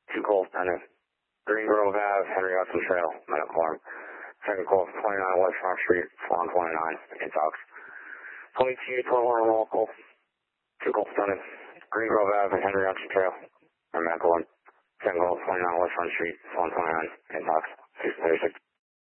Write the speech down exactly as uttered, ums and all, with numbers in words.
two calls pending. Green Grove Ave, Henry Hudson Trail, medical arm. Second call for twenty-nine West Front Street, Swan twenty-nine, intox. twenty-two, twelve alarm wall call. Two calls pending. Green Grove Ave, Henry Hudson Trail, medical arm. Second call, twenty-nine West Front Street, Swan twenty-nine, intox. six thirty-six.